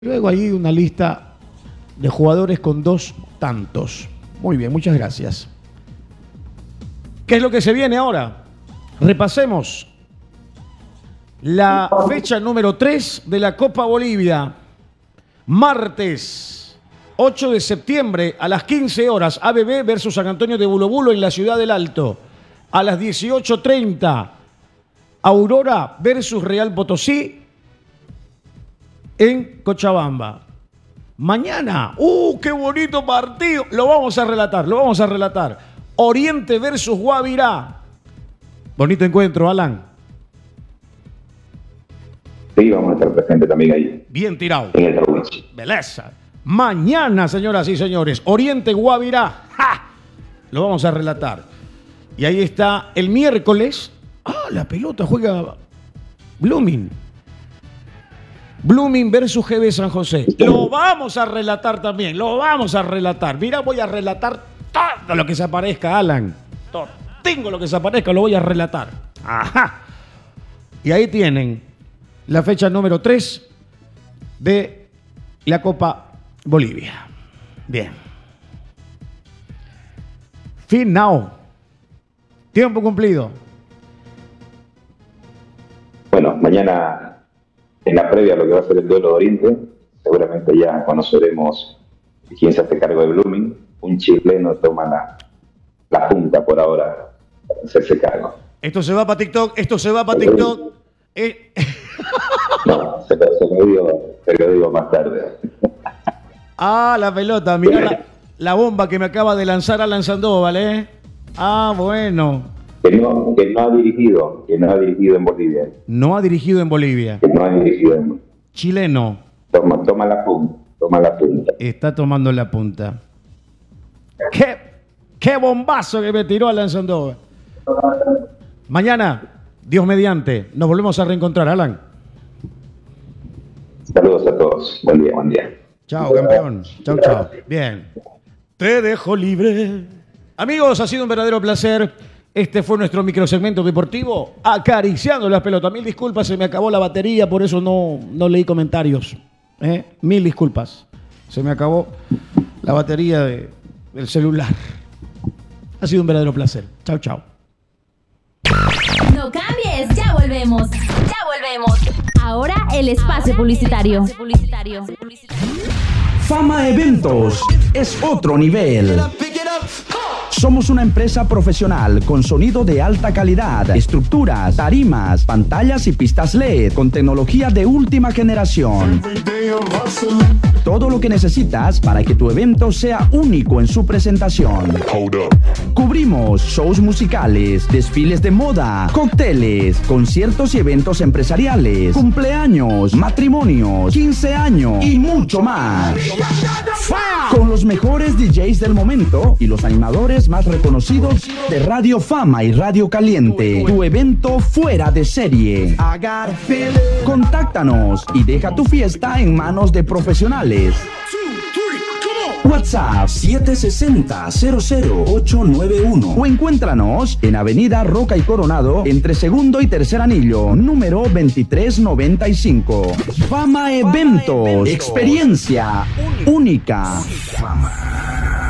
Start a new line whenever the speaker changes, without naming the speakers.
Luego hay una lista de jugadores con 2 tantos. Muy bien, muchas gracias. ¿Qué es lo que se viene ahora? Repasemos la fecha número 3 de la Copa Bolivia. Martes 8 de septiembre a las 15 horas, ABB versus San Antonio de Bulobulo en la Ciudad del Alto. A las 18:30, Aurora versus Real Potosí en Cochabamba. Mañana, qué bonito partido. Lo vamos a relatar. Oriente versus Guavirá. Bonito encuentro, Alan.
Sí, vamos a estar presentes también ahí.
Bien tirado.
En el Tarwich.
Belleza. Mañana, señoras y señores, Oriente Guavirá. ¡Ja! Lo vamos a relatar. Y ahí está el miércoles. La pelota juega Blooming. Blooming versus GB San José. Lo vamos a relatar también. Mira, voy a relatar todo lo que se aparezca, Alan. Tengo lo que se aparezca, lo voy a relatar. Ajá. Y ahí tienen la fecha número 3 de la Copa Bolivia. Bien. Fin now. Tiempo cumplido.
Bueno, mañana, en la previa a lo que va a ser el duelo de Oriente, seguramente ya conoceremos quién se hace cargo de Blooming. Un chileno toma la punta por ahora para hacerse cargo.
Esto se va para TikTok.
No, se lo digo más tarde.
La pelota, mirá la bomba que me acaba de lanzar Alan Sandoval, ¿eh? Bueno.
Que no ha dirigido en Bolivia.
No ha dirigido en Bolivia.
Que no ha dirigido en...
Chileno.
Toma la punta.
Está tomando la punta. ¡Qué bombazo que me tiró Alan Sandoval! Mañana, Dios mediante, nos volvemos a reencontrar, Alan.
Saludos a todos. Buen día.
Chao, campeón. Chao. Bien. Te dejo libre. Amigos, ha sido un verdadero placer. Este fue nuestro microsegmento deportivo, acariciando las pelotas. Mil disculpas, se me acabó la batería, por eso no leí comentarios. Mil disculpas. Se me acabó la batería del celular. Ha sido un verdadero placer. Chao.
No cambies, ya volvemos. Ahora el espacio publicitario.
Fama Eventos es otro nivel. Somos una empresa profesional con sonido de alta calidad, estructuras, tarimas, pantallas y pistas LED con tecnología de última generación. Todo lo que necesitas para que tu evento sea único en su presentación. Cubrimos shows musicales, desfiles de moda, cócteles, conciertos y eventos empresariales, cumpleaños, matrimonios, 15 años y mucho más. Con los mejores DJs del momento y los animadores más reconocidos de Radio Fama y Radio Caliente. Tu evento fuera de serie. Contáctanos y deja tu fiesta en manos de profesionales. WhatsApp 760-00891 o encuéntranos en Avenida Roca y Coronado entre segundo y tercer anillo, número 2395. Fama Eventos, experiencia única.
Fama.